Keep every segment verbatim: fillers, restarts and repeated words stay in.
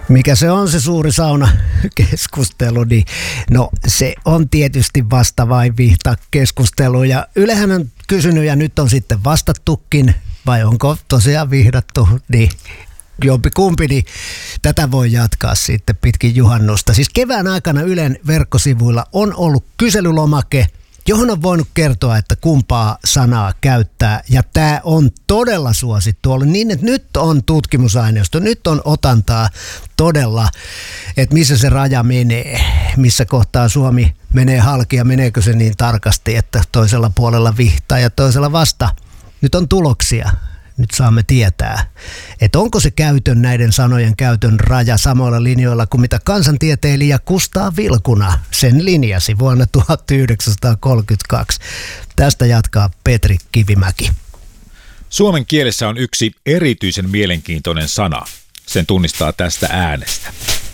Mikä se on se suuri saunakeskustelu, niin no se on tietysti vasta vai vihta keskustelu. Ja Ylehän on kysynyt ja nyt on sitten vastattukin, vai onko tosiaan vihdattu, niin jompikumpi, niin tätä voi jatkaa sitten pitkin juhannusta. Siis kevään aikana Ylen verkkosivuilla on ollut kyselylomake, johon on voinut kertoa, että kumpaa sanaa käyttää. Ja tämä on todella suosittu ollut niin, että nyt on tutkimusaineisto, nyt on otantaa todella, että missä se raja menee, missä kohtaa Suomi menee halki ja meneekö se niin tarkasti, että toisella puolella vihtaa ja toisella vasta. Nyt on tuloksia. Nyt saamme tietää, että onko se käytön, näiden sanojen käytön raja samoilla linjoilla kuin mitä kansantieteilijä Kustaa Vilkuna sen linjasi vuonna tuhatyhdeksänsataakolmekymmentäkaksi. Tästä jatkaa Petri Kivimäki. Suomen kielessä on yksi erityisen mielenkiintoinen sana. Sen tunnistaa tästä äänestä.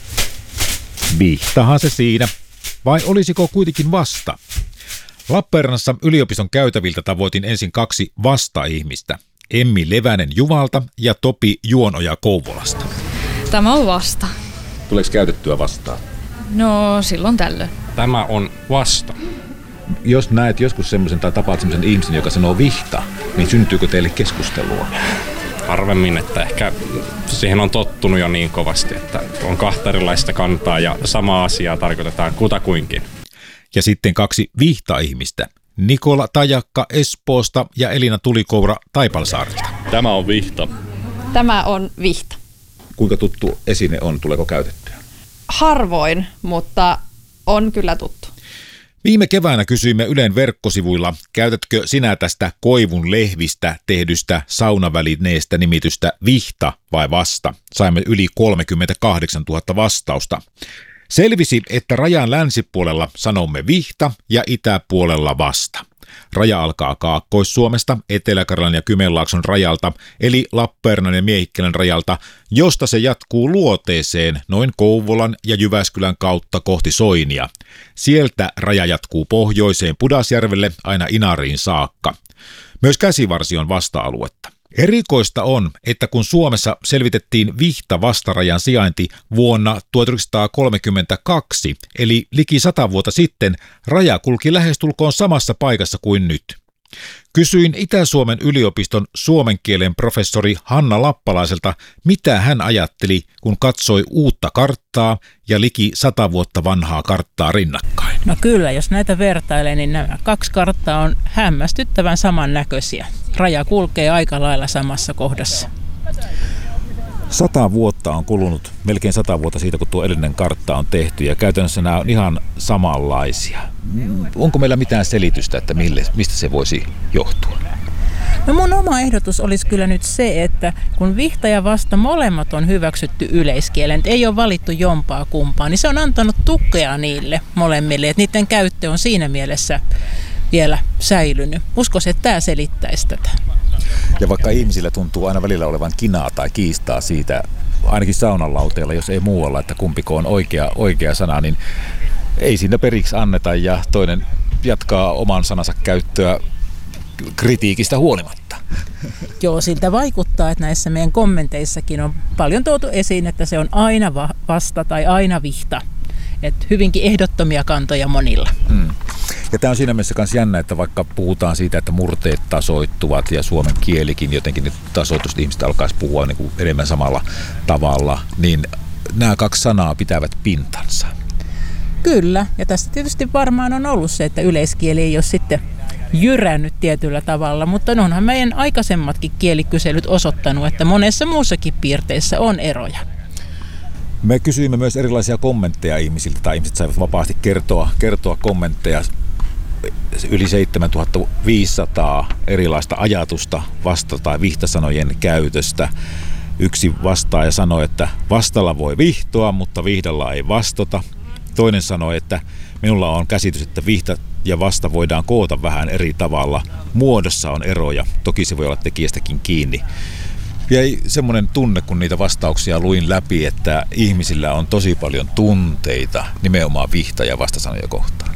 Vihtahan se siinä, vai olisiko kuitenkin vasta? Lappeenrannassa yliopiston käytäviltä tavoitin ensin kaksi vasta-ihmistä. Emmi Levänen Juvalta ja Topi Juonoja Kouvolasta. Tämä on vasta. Tuleeko käytettyä vastaan? No silloin tällöin. Tämä on vasta. Jos näet joskus semmoisen tai tapaat semmoisen ihmisen, joka sanoo vihta, niin syntyykö teille keskustelua? Harvemmin, että ehkä siihen on tottunut jo niin kovasti, että on kahta erilaista kantaa ja samaa asiaa tarkoitetaan kutakuinkin. Ja sitten kaksi vihta-ihmistä. Nikola Tajakka Espoosta ja Elina Tulikoura Taipalsaarelta. Tämä on vihta. Tämä on vihta. Kuinka tuttu esine on? Tuleeko käytettyä? Harvoin, mutta on kyllä tuttu. Viime keväänä kysyimme Ylen verkkosivuilla, käytätkö sinä tästä koivun lehvistä tehdystä saunavälineestä nimitystä vihta vai vasta? Saimme yli kolmekymmentäkahdeksantuhatta vastausta. Selvisi, että rajan länsipuolella sanomme vihta ja itäpuolella vasta. Raja alkaa Kaakkois-Suomesta, Etelä-Karjalan ja Kymenlaakson rajalta, eli Lappeenrannan ja Miehikkälän rajalta, josta se jatkuu luoteeseen noin Kouvolan ja Jyväskylän kautta kohti Soinia. Sieltä raja jatkuu pohjoiseen Pudasjärvelle aina Inariin saakka. Myös Käsivarsi on vasta-aluetta. Erikoista on, että kun Suomessa selvitettiin vihta-vastarajan sijainti vuonna tuhatyhdeksänsataakolmekymmentäkaksi, eli liki sata vuotta sitten, raja kulki lähestulkoon samassa paikassa kuin nyt. Kysyin Itä-Suomen yliopiston suomen kielen professori Hanna Lappalaiselta, mitä hän ajatteli, kun katsoi uutta karttaa ja liki sata vuotta vanhaa karttaa rinnakkain. No kyllä, jos näitä vertailee, niin nämä kaksi karttaa on hämmästyttävän samannäköisiä. Raja kulkee aika lailla samassa kohdassa. Sata vuotta on kulunut, melkein sata vuotta siitä, kun tuo edellinen kartta on tehty, ja käytännössä nämä on ihan samanlaisia. Onko meillä mitään selitystä, että mille, mistä se voisi johtua? No mun oma ehdotus olisi kyllä nyt se, että kun vihta ja vasta molemmat on hyväksytty yleiskielen, ei ole valittu jompaa kumpaa, niin se on antanut tukea niille molemmille, että niiden käyttö on siinä mielessä vielä säilynyt. Uskoisin, että tämä selittäisi tätä. Ja vaikka ihmisillä tuntuu aina välillä olevan kinaa tai kiistaa siitä, ainakin saunanlauteella, jos ei muualla, että kumpiko on oikea, oikea sana, niin ei siinä periksi anneta ja toinen jatkaa oman sanansa käyttöä kritiikistä huolimatta. Joo, siltä vaikuttaa, että näissä meidän kommenteissakin on paljon tuotu esiin, että se on aina vasta tai aina vihta. Että hyvinkin ehdottomia kantoja monilla. Hmm. Ja tämä on siinä mielessä myös jännä, että vaikka puhutaan siitä, että murteet tasoittuvat ja suomen kielikin jotenkin nyt tasoitusta ihmiset alkaisi puhua niin kuin enemmän samalla tavalla, niin nämä kaksi sanaa pitävät pintansa. Kyllä, ja tässä tietysti varmaan on ollut se, että yleiskieli ei ole sitten jyrännyt tietyllä tavalla, mutta onhan meidän aikaisemmatkin kielikyselyt osoittanut, että monessa muussakin piirteessä on eroja. Me kysyimme myös erilaisia kommentteja ihmisiltä, tai ihmiset saivat vapaasti kertoa, kertoa kommentteja. Yli seitsemäntuhatta viisisataa erilaista ajatusta vasta- tai vihtasanojen käytöstä. Yksi vastaaja sanoi, että vastalla voi vihtoa, mutta vihdalla ei vastata. Toinen sanoi, että minulla on käsitys, että vihta ja vasta voidaan koota vähän eri tavalla. Muodossa on eroja, toki se voi olla tekijästäkin kiinni. Jäi semmoinen tunne, kun niitä vastauksia luin läpi, että ihmisillä on tosi paljon tunteita nimenomaan vihta- ja vastasanoja kohtaan.